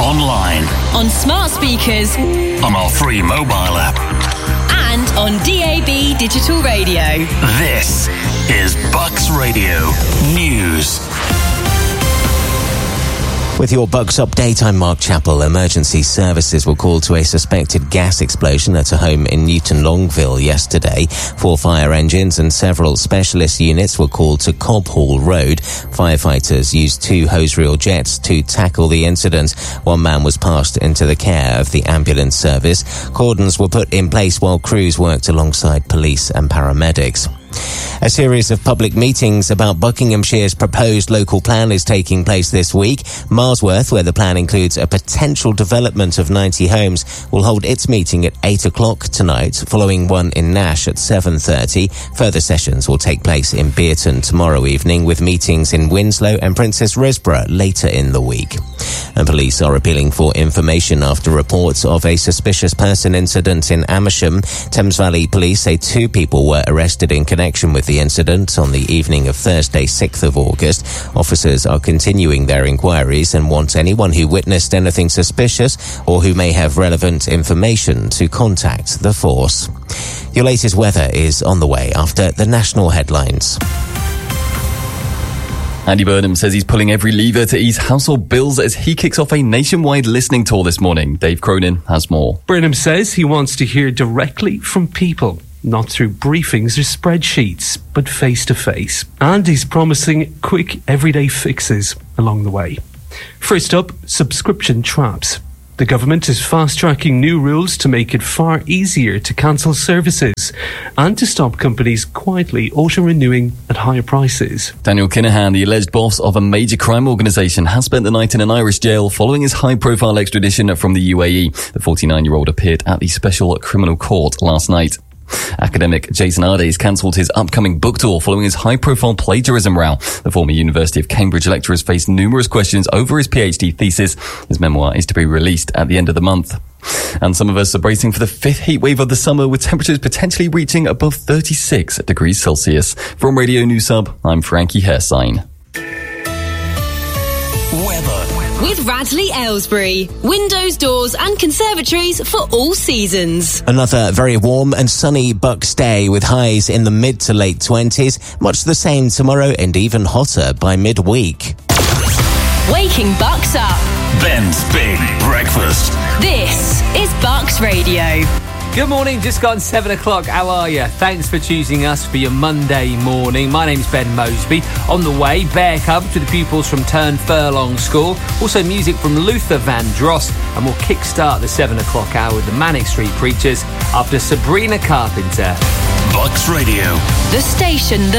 online, on smart speakers, on our free mobile app, and on DAB digital radio. This is Bucks Radio News. With your Bucks update, I'm Mark Chappell. Emergency services were called to a suspected gas explosion at a home in Newton Longville yesterday. 4 fire engines and several specialist units were called to Cobb Hall Road. Firefighters used 2 hose reel jets to tackle the incident. 1 man was passed into the care of the ambulance service. Cordons were put in place while crews worked alongside police and paramedics. A series of public meetings about Buckinghamshire's proposed local plan is taking place this week. Marsworth, where the plan includes a potential development of 90 homes, will hold its meeting at 8 o'clock tonight, following one in Nash at 7:30. Further sessions will take place in Bearton tomorrow evening, with meetings in Winslow and Princess Risborough later in the week. And police are appealing for information after reports of a suspicious person incident in Amersham. Thames Valley Police say 2 people were arrested in connection with the incident on the evening of Thursday, 6th of August. Officers are continuing their inquiries and want anyone who witnessed anything suspicious or who may have relevant information to contact the force. Your latest weather is on the way after the national headlines. Andy Burnham says he's pulling every lever to ease household bills as he kicks off a nationwide listening tour this morning. Dave Cronin has more. Burnham says he wants to hear directly from people, not through briefings or spreadsheets, but face-to-face. And he's promising quick, everyday fixes along the way. First up, subscription traps. The government is fast-tracking new rules to make it far easier to cancel services and to stop companies quietly auto-renewing at higher prices. Daniel Kinahan, the alleged boss of a major crime organisation, has spent the night in an Irish jail following his high-profile extradition from the UAE. The 49-year-old appeared at the Special Criminal Court last night. Academic Jason Ardes cancelled his upcoming book tour following his high-profile plagiarism row. The former University of Cambridge lecturer has faced numerous questions over his PhD thesis. His memoir is to be released at the end of the month. And some of us are bracing for the 5th heat wave of the summer, with temperatures potentially reaching above 36 degrees Celsius. From Radio News Hub, I'm Frankie Hairsign. With Radley Aylesbury. Windows, doors and conservatories for all seasons. Another very warm and sunny Bucks day with highs in the mid to late 20s. Much the same tomorrow and even hotter by midweek. Waking Bucks up. Ben's Big Breakfast. This is Bucks Radio. Good morning, just gone 7 o'clock. How are you? Thanks for choosing us for your Monday morning. My name's Ben Mosby. On the way, Bear Cubs with the pupils from Turn Furlong School. Also music from Luther Vandross. And we'll kickstart the 7 o'clock hour with the Manic Street Preachers after Sabrina Carpenter. Bucks Radio. The station that